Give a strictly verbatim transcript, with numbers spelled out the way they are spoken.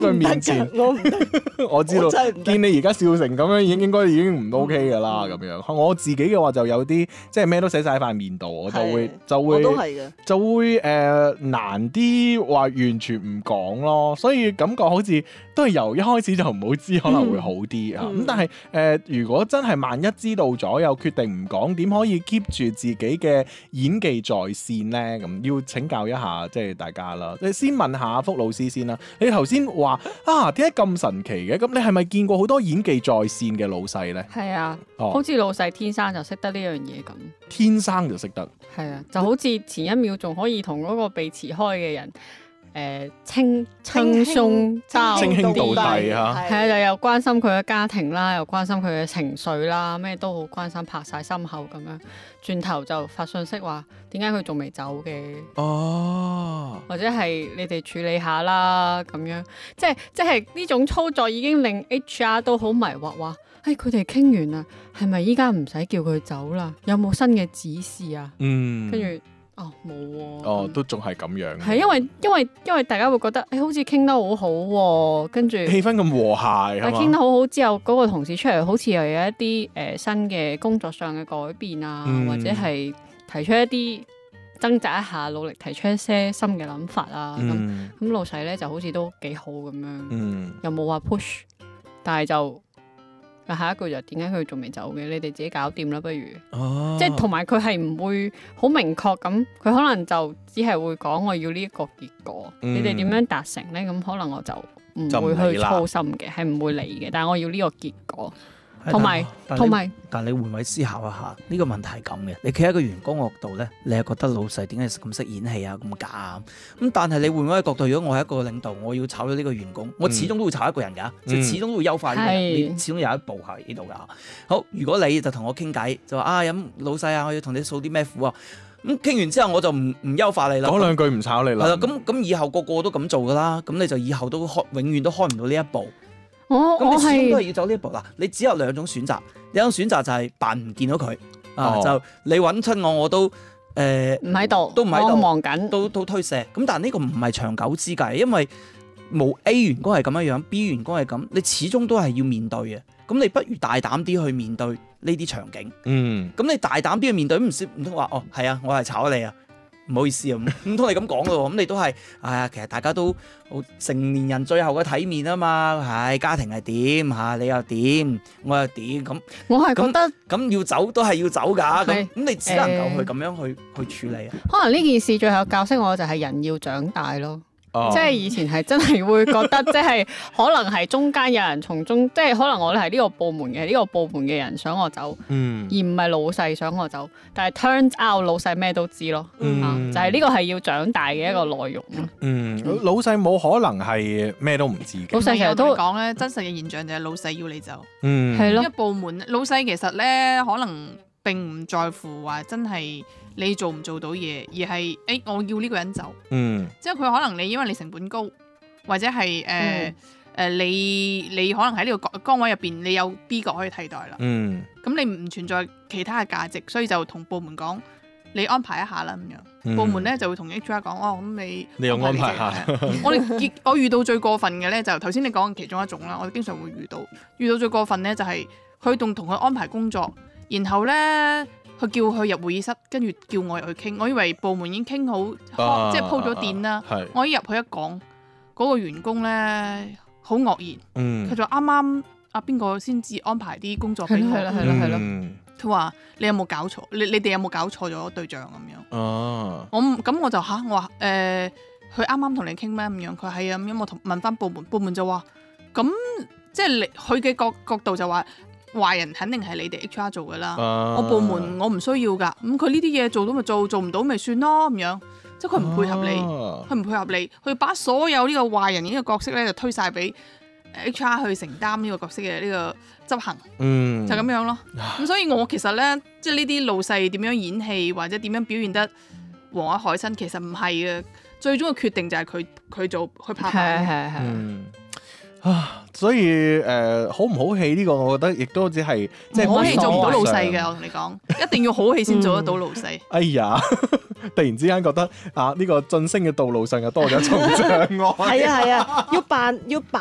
佢面前， 我唔得， 我知道我真係唔得見你而家笑成咁樣，已經應該已經唔 OK 噶啦咁樣。我自己嘅話就有啲即係咩都寫晒喺塊面度，我就會係就會我都係嘅。 就會誒、呃、難啲話完全唔講咯，所以感覺好似都係由一開始就唔好知可能會好啲啊。咁、 嗯但係誒、呃、如果真係萬一知道咗又決定唔講，點可以 keep 住自己嘅演技在線呢？咁要請教一下即係大家啦。你先問下福老師先啦。你頭先話啊點解咁神奇嘅？咁你係咪見過好多演技在線嘅老細呢？ 係啊， 哦好似老細天生就識得呢樣嘢咁。 天生就識得。 係啊，就好似前一秒仲可以同嗰個被辭開嘅人誒稱稱兄道稱兄道弟弟啊係啊，就又關心佢嘅家庭啦，又關心佢嘅情緒啦，咩都好關心，拍晒心口咁樣。轉頭就發信息話點解佢仲未走嘅， 哦， 或者係你哋處理下啦咁樣。即係即係呢種操作已經令 H R 都好迷惑，話誒佢哋傾完啦，係咪依家唔使叫佢走啦？有冇新嘅指示啊？ 嗯， 跟住哦冇喎。 哦都仲係咁樣。 係因為因為因為大家會覺得誒、欸、好似傾得好好、喎，跟住氣氛咁和諧係嘛？ 但傾得好好之後，嗰、個同事出嚟好似又有一啲誒、呃、新嘅工作上嘅改變啊， 嗯或者係提出一啲掙扎一下，努力提出一些新嘅諗法啊。咁咁、 嗯老細咧就好似都幾好咁樣， 嗯又冇話 push，但係就下一句就點解佢仲未走嘅？你哋自己搞掂啦，不如。 哦， 即係同埋佢係唔會好明確咁，佢可能就只係會講我要呢一個結果， 嗯你哋點樣達成呢？咁可能我就唔就唔會去理啦操心嘅，係唔會理嘅。但係我要呢個結果， 係同埋但同埋但你換位思考一下，呢、個問題係咁嘅。你企喺個員工角度咧，你係覺得老細點解咁識演戲啊，咁假啊？咁但係你換位角度，如果我係一個領導，我要炒咗呢個員工，我始終都會炒一個人㗎，即係、 嗯始終都會優化呢個人， 係你始終有一步係呢度㗎。好，如果你就同我傾偈，就話啊，咁老細啊，我要同你訴啲咩苦啊？咁傾完之後，我就唔唔優化你啦。 講兩句唔炒你啦。 係啦，咁咁以後個個都咁做㗎啦，咁你就以後都開永遠都開唔到呢一步。 我我咁你始終都係係要走呢一步嗱，你只有兩種選擇，第一種選擇就係扮唔見到佢啊， 哦就你揾親我我都誒唔喺度， 都唔喺度我忙緊。 都都推卸，咁但係呢個唔係長久之計，因為冇 A 員工係咁樣樣，B 員工係咁，你始終都係要面對嘅，咁你不如大膽啲去面對呢啲場景， 嗯咁你大膽啲去面對，唔少唔通話哦係啊，我係炒你啊。唔好意思啊，唔通你咁講嘅喎，咁你都係，哎呀，其實大家都好成年人最後嘅體面啊嘛，係家庭係點嚇，你又點，我又點，咁我係覺得咁要走都係要走㗎，咁係咁你只能夠去咁樣去去處理啊。 可能呢件事最後教識我就係人要長大咯。 哦即係以前係真係會覺得，即係可能係中間有人從中，即係可能我哋係呢個部門嘅呢、個部門嘅人想我走， 嗯而唔係老細想我走。但係 turns out 老細咩都知咯， 嗯啊就係呢個係要長大嘅一個內容咯。 嗯，老細冇可能係咩都唔知嘅。 老細其實都我同你講咧，真實嘅現象就係老細要你走。 嗯係咯一部門老細其實咧，可能並唔在乎話真係你做唔做到嘢，而係誒、欸、我要呢個人走。 嗯即係佢可能你因為你成本高，或者係誒誒你你可能喺呢個崗崗位入邊你有 B 角可以替代啦。 嗯咁你唔存在其他嘅價值，所以就同部門講你安排一下啦咁樣。 嗯部門咧就會同 H R 講，哦咁你你又安排下係啊我哋結我遇到最過分嘅咧就頭先你講嘅其中一種啦，我哋經常會遇到遇到最過分咧就係佢仲同佢安排工作，然後咧佢叫佢入會議室，跟住叫我入去傾。我以為部門已經傾好， 啊即係鋪咗墊啦。 係我一入去一講，嗰、個員工咧好愕然， 嗯佢就啱啱阿邊個先至安排啲工作俾係啦係啦我。 係啦係啦， 嗯佢話你有冇搞錯？你你哋有冇搞錯咗對象咁樣？ 哦我唔咁我就吓，我話誒，佢啱啱同你傾咩咁樣？佢話係啊，咁樣我同問翻部門，部門就話咁即係你佢嘅角角度就話壞人肯定係你哋 H R 做噶啦， 啊我部門我唔需要噶。咁佢呢啲嘢做到咪做，做唔到咪算咯咁樣。即係佢唔配合你， 啊佢唔配合你，佢把所有呢個壞人呢個角色咧就推晒俾 H R 去承擔呢個角色嘅呢個執行。 嗯就咁樣咯，咁所以我其實咧，即係呢啲老細點樣演戲或者點樣表現得和藹可親，其實唔係嘅，最終嘅決定就係佢佢做去拍係板嘅。 係係。 嗯啊， 所以誒、呃、好唔好氣呢個，我覺得亦都只係即係好氣做唔到老細嘅。 嘅，我同你講，一定要好氣先做得到老細。 哎呀，突然之間覺得啊，呢、這個晉升嘅道路上又多咗一重障礙。 係啊係啊，要扮要扮